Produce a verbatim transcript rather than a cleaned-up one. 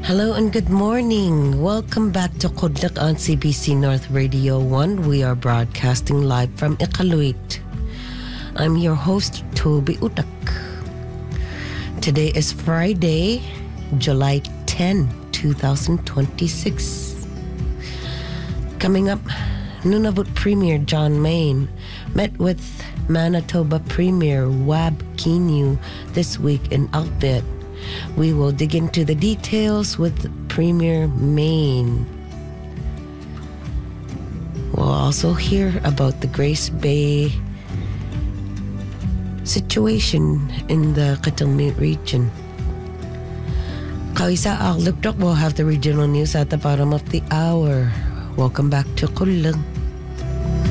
Hello and good morning. Welcome back to Kudlak on C B C North Radio one. We are broadcasting live from Iqaluit. I'm your host, Toby Utak. Today is Friday, July tenth, twenty twenty-six. Coming up, Nunavut Premier John Main met with Manitoba Premier Wab Kinew this week in Alphabet. We will dig into the details with Premier Main. We'll also hear about the Grace Bay situation in the Qitalmit region. Kawisa Aglukdok will have the regional news at the bottom of the hour. Welcome back to Kullang.